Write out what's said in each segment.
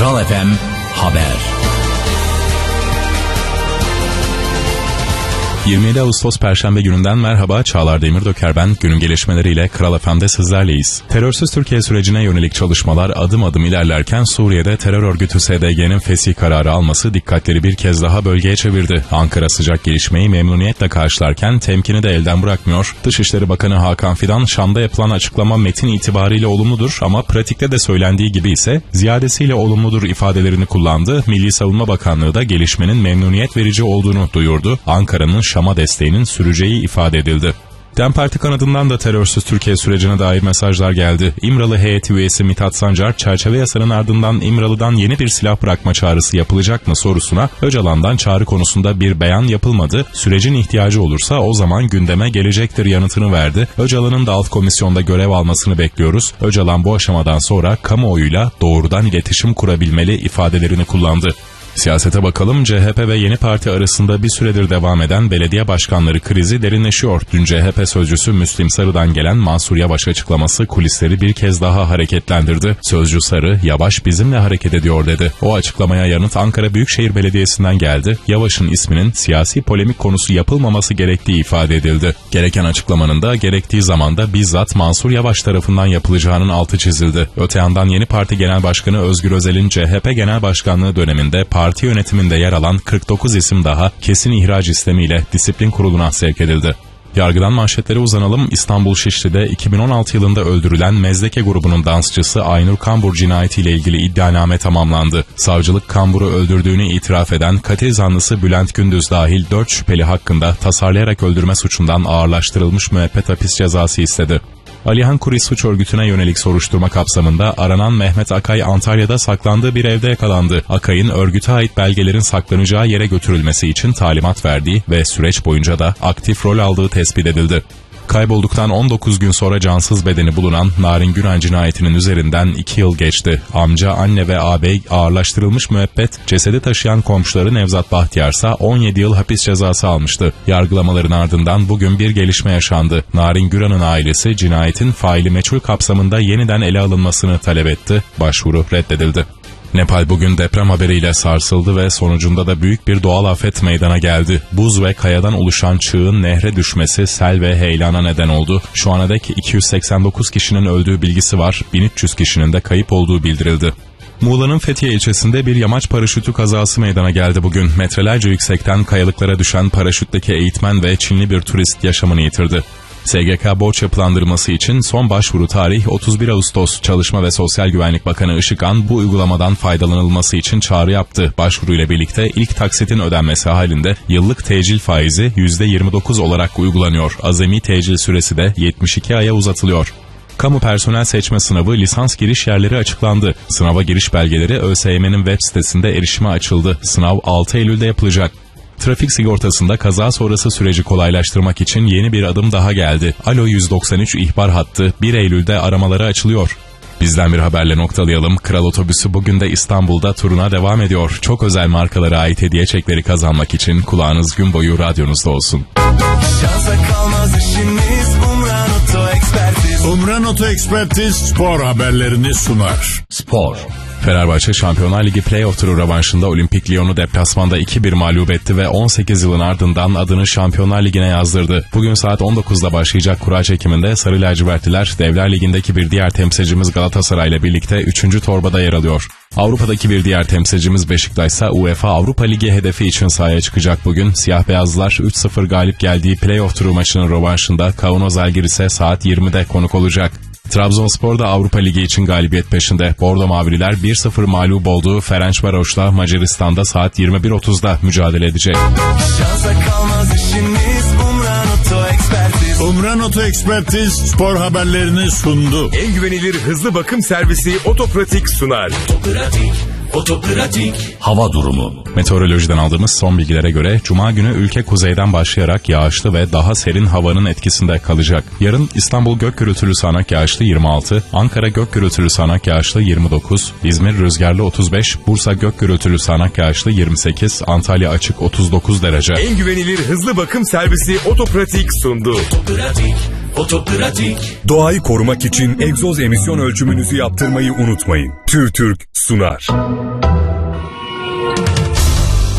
Kral FM Haber. 27 Ağustos Perşembe gününden merhaba, Çağlar Demirdöker ben. Günün gelişmeleriyle Kral FM'de sizlerleyiz. Terörsüz Türkiye sürecine yönelik çalışmalar adım adım ilerlerken Suriye'de terör örgütü SDG'nin fesih kararı alması dikkatleri bir kez daha bölgeye çevirdi. Ankara sıcak gelişmeyi memnuniyetle karşılarken temkini de elden bırakmıyor. Dışişleri Bakanı Hakan Fidan, Şam'da yapılan açıklama metin itibariyle olumludur ama pratikte de söylendiği gibi ise ziyadesiyle olumludur ifadelerini kullandı. Milli Savunma Bakanlığı da gelişmenin memnuniyet verici olduğunu duyurdu. Ankara'nın Şam'a desteğinin süreceği ifade edildi. DEM Parti kanadından da terörsüz Türkiye sürecine dair mesajlar geldi. İmralı heyeti üyesi Mithat Sancar, çerçeve yasanın ardından İmralı'dan yeni bir silah bırakma çağrısı yapılacak mı sorusuna Öcalan'dan çağrı konusunda bir beyan yapılmadı, sürecin ihtiyacı olursa o zaman gündeme gelecektir yanıtını verdi. Öcalan'ın da alt komisyonda görev almasını bekliyoruz. Öcalan bu aşamadan sonra kamuoyuyla doğrudan iletişim kurabilmeli ifadelerini kullandı. Siyasete bakalım. CHP ve Yeni Parti arasında bir süredir devam eden belediye başkanları krizi derinleşiyor. Dün CHP sözcüsü Müslim Sarı'dan gelen Mansur Yavaş açıklaması kulisleri bir kez daha hareketlendirdi. Sözcü Sarı, Yavaş bizimle hareket ediyor dedi. O açıklamaya yanıt Ankara Büyükşehir Belediyesi'nden geldi. Yavaş'ın isminin siyasi polemik konusu yapılmaması gerektiği ifade edildi. Gereken açıklamanın da gerektiği zamanda bizzat Mansur Yavaş tarafından yapılacağının altı çizildi. Öte yandan Yeni Parti Genel Başkanı Özgür Özel'in CHP Genel Başkanlığı döneminde parti yönetiminde yer alan 49 isim daha kesin ihraç istemiyle disiplin kuruluna sevk edildi. Yargıdan manşetlere uzanalım. İstanbul Şişli'de 2016 yılında öldürülen Mezdeke grubunun dansçısı Aynur Kambur cinayetiyle ilgili iddianame tamamlandı. Savcılık Kambur'u öldürdüğünü itiraf eden katil zanlısı Bülent Gündüz dahil 4 şüpheli hakkında tasarlayarak öldürme suçundan ağırlaştırılmış müebbet hapis cezası istedi. Alihan Kuri suç örgütüne yönelik soruşturma kapsamında aranan Mehmet Akay Antalya'da saklandığı bir evde yakalandı. Akay'ın örgüte ait belgelerin saklanacağı yere götürülmesi için talimat verdiği ve süreç boyunca da aktif rol aldığı tespit edildi. Kaybolduktan 19 gün sonra cansız bedeni bulunan Narin Güran cinayetinin üzerinden 2 yıl geçti. Amca, anne ve ağabey ağırlaştırılmış müebbet, cesedi taşıyan komşuları Nevzat Bahtiyarsa 17 yıl hapis cezası almıştı. Yargılamaların ardından bugün bir gelişme yaşandı. Narin Güran'ın ailesi cinayetin faili meçhul kapsamında yeniden ele alınmasını talep etti. Başvuru reddedildi. Nepal bugün deprem haberiyle sarsıldı ve sonucunda da büyük bir doğal afet meydana geldi. Buz ve kayadan oluşan çığın nehre düşmesi sel ve heyelana neden oldu. Şu ana dek 289 kişinin öldüğü bilgisi var, 1300 kişinin de kayıp olduğu bildirildi. Muğla'nın Fethiye ilçesinde bir yamaç paraşütü kazası meydana geldi bugün. Metrelerce yüksekten kayalıklara düşen paraşütteki eğitmen ve Çinli bir turist yaşamını yitirdi. SGK borç yapılandırması için son başvuru tarihi 31 Ağustos. Çalışma ve Sosyal Güvenlik Bakanı Işıkhan bu uygulamadan faydalanılması için çağrı yaptı. Başvuruyla birlikte ilk taksitin ödenmesi halinde yıllık tecil faizi %29 olarak uygulanıyor. Azami tecil süresi de 72 aya uzatılıyor. Kamu personel seçme sınavı lisans giriş yerleri açıklandı. Sınava giriş belgeleri ÖSYM'nin web sitesinde erişime açıldı. Sınav 6 Eylül'de yapılacak. Trafik sigortasında kaza sonrası süreci kolaylaştırmak için yeni bir adım daha geldi. Alo 193 ihbar hattı 1 Eylül'de aramaları açılıyor. Bizden bir haberle noktalayalım. Kral Otobüsü bugün de İstanbul'da turuna devam ediyor. Çok özel markalara ait hediye çekleri kazanmak için kulağınız gün boyu radyonuzda olsun. Şansa kalmaz işimiz, Umran Oto Ekspertiz. Umran Oto Ekspertiz spor haberlerini sunar. Spor. Fenerbahçe Şampiyonlar Ligi playoff turu rövanşında Olimpik Lyon'u deplasmanda 2-1 mağlup etti ve 18 yılın ardından adını Şampiyonlar Ligi'ne yazdırdı. Bugün saat 19'da başlayacak kura çekiminde Sarı Lacivertliler Devler Ligi'ndeki bir diğer temsilcimiz Galatasaray ile birlikte 3. torbada yer alıyor. Avrupa'daki bir diğer temsilcimiz Beşiktaş ise UEFA Avrupa Ligi hedefi için sahaya çıkacak bugün. Siyah beyazlılar 3-0 galip geldiği playoff turu maçının rövanşında Kaunas Žalgiris'e saat 20'de konuk olacak. Trabzonspor da Avrupa Ligi için galibiyet peşinde. Bordo Mavililer 1-0 mağlup olduğu Ferencvaros'la Macaristan'da saat 21.30'da mücadele edecek. Şansa kalmaz işimiz, Umran Oto Ekspertiz. Umran Oto Ekspertiz spor haberlerini sundu. En güvenilir hızlı bakım servisi Otopratik sunar. Otopratik. Hava durumu. Meteorolojiden aldığımız son bilgilere göre Cuma günü ülke kuzeyden başlayarak yağışlı ve daha serin havanın etkisinde kalacak. Yarın İstanbul gök gürültülü sağanak yağışlı 26, Ankara gök gürültülü sağanak yağışlı 29, İzmir rüzgarlı 35, Bursa gök gürültülü sağanak yağışlı 28, Antalya açık 39 derece. En güvenilir hızlı bakım servisi Otopratik sundu. Otopratik. Doğayı korumak için egzoz emisyon ölçümünüzü yaptırmayı unutmayın. TÜRTÜRK sunar.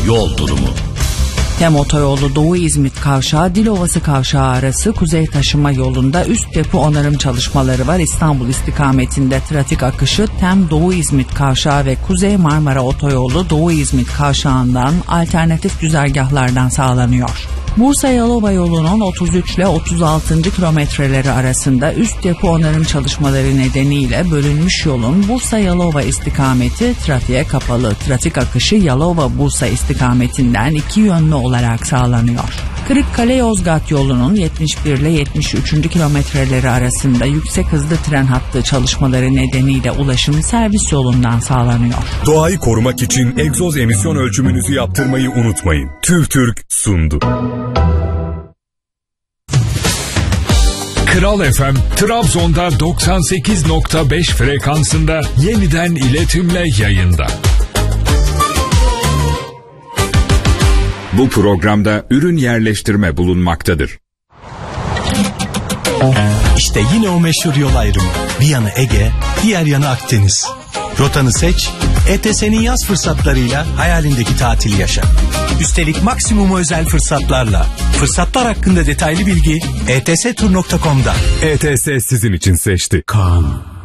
yol durumu. Tem otoyolu Doğu İzmit Kavşağı Dilovası Kavşağı arası kuzey taşıma yolunda üst depo onarım çalışmaları var. İstanbul istikametinde trafik akışı Tem Doğu İzmit Kavşağı ve Kuzey Marmara Otoyolu Doğu İzmit Kavşağı'ndan alternatif güzergahlardan sağlanıyor. Bursa Yalova yolunun 33 ile 36. kilometreleri arasında üst depo onarım çalışmaları nedeniyle bölünmüş yolun Bursa Yalova istikameti trafiğe kapalı. Trafik akışı Yalova Bursa istikametinden iki yönlü olarak sağlanıyor. Kırıkkale Yozgat yolunun 71 ile 73. kilometreleri arasında yüksek hızlı tren hattı çalışmaları nedeniyle ulaşım servis yolundan sağlanıyor. Doğayı korumak için egzoz emisyon ölçümünüzü yaptırmayı unutmayın. TÜVTÜRK sundu. Kral FM Trabzon'da 98.5 frekansında yeniden iletimle yayında. Bu programda ürün yerleştirme bulunmaktadır. İşte yine o meşhur yol ayrımı. Bir yanı Ege, diğer yanı Akdeniz. Rotanı seç, ETS'nin yaz fırsatlarıyla hayalindeki tatili yaşa. Üstelik maksimum özel fırsatlarla. Fırsatlar hakkında detaylı bilgi etstur.com'da. ETS sizin için seçti. Kan